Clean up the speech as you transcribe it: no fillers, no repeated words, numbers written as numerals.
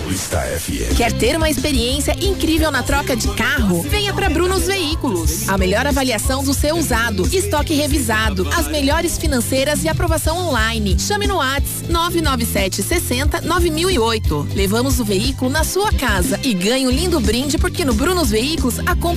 Paulista FM. Quer ter uma experiência incrível na troca de carro? Venha para Brunos Veículos. A melhor avaliação do seu usado, estoque revisado, as melhores financeiras e aprovação online. Chame no WhatsApp 997 60 9008. Levamos o veículo na sua casa e ganhe um lindo brinde porque no Brunos Veículos a compra